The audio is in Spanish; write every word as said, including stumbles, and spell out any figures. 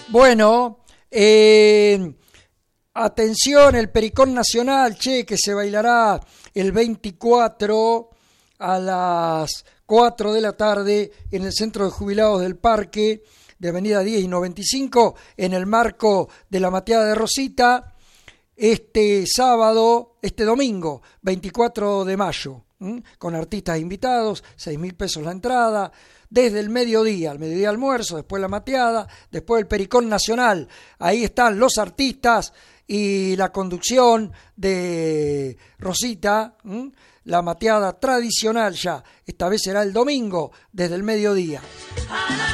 Bueno, eh, atención, el Pericón Nacional, che, que se bailará el veinticuatro a las cuatro de la tarde en el Centro de Jubilados del Parque de Avenida diez y noventa y cinco, en el marco de la Mateada de Rosita, este sábado, este domingo, veinticuatro de mayo, ¿m? Con artistas invitados, seis mil pesos la entrada, desde el mediodía, al mediodía almuerzo, después la mateada, después el Pericón Nacional. Ahí están los artistas y la conducción de Rosita, ¿m? La mateada tradicional ya. Esta vez será el domingo, desde el mediodía.